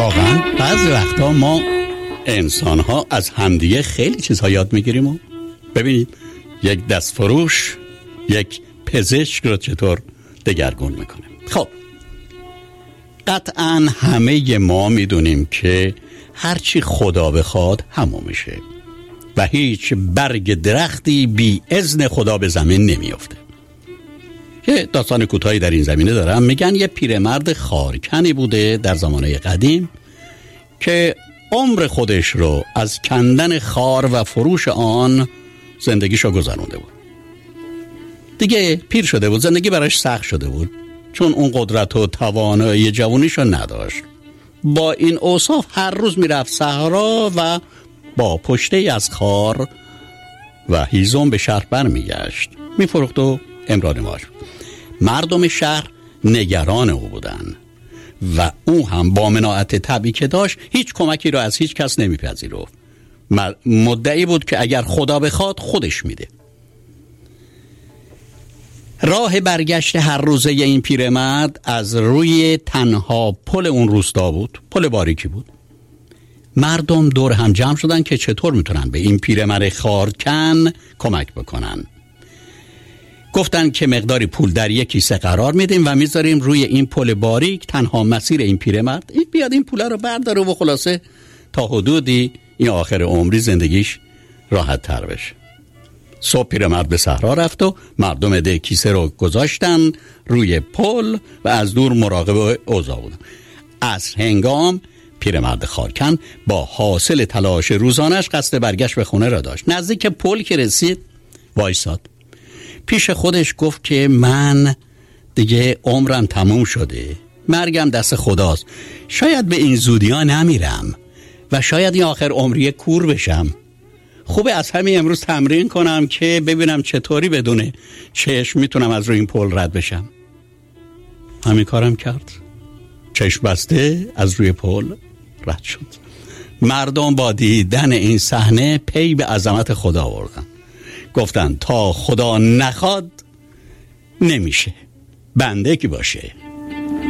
واقعا بعضی وقتا ما انسان ها از همدیگه خیلی چیزها یاد میگیریم و ببینید یک دستفروش یک پزشک رو چطور دگرگون میکنه. خب قطعا همه ما میدونیم که هرچی خدا بخواد همون میشه و هیچ برگ درختی بی اذن خدا به زمین نمیافته. یه داستان کوتاهی در این زمینه دارم. میگن یه پیرمرد خارکنی بوده در زمانه قدیم که عمر خودش رو از کندن خار و فروش آن زندگیشو گذرونده بود. دیگه پیر شده بود، زندگی براش سخت شده بود چون اون قدرت و توانایی جوانیشو نداشت. با این اوصاف هر روز میرفت صحرا و با پشته از خار و هیزم به شهر برمیگشت، میفروخت و امرار معاش. مردم شهر نگران او بودن و او هم با مناعت طبعی که داشت هیچ کمکی را از هیچ کس نمیپذیرفت. مدعی بود که اگر خدا بخواد خودش میده. راه برگشت هر روزه این پیرمرد از روی تنها پل اون روستا بود، پل باریکی بود. مردم دور هم جمع شدن که چطور میتونن به این پیرمرد خارکن کمک بکنن. گفتن که مقداری پول در یک کیسه قرار میدیم و میذاریم روی این پل باریک، تنها مسیر این پیرمرد این بیاد این پوله رو برداره و خلاصه تا حدودی این آخر عمری زندگیش راحت تر بشه. صبح پیرمرد به صحرا رفت و مردم ده کیسه رو گذاشتن روی پل و از دور مراقب اوضاع بودن. از هنگام پیرمرد خارکن با حاصل تلاش روزانش قصد برگشت به خونه را داشت. نزدیک پل که رسید وایساد. پیش خودش گفت که من دیگه عمرم تموم شده، مرگم دست خداست، شاید به این زودی ها نمیرم و شاید این آخر عمری کور بشم. خوبه از همین امروز تمرین کنم که ببینم چطوری بدون چشم میتونم از روی این پل رد بشم. همین کارم کرد، چشم بسته از روی پل رد شد. مردم با دیدن این صحنه پی به عظمت خدا آوردن. گفتن تا خدا نخواد نمیشه، بنده کی باشه.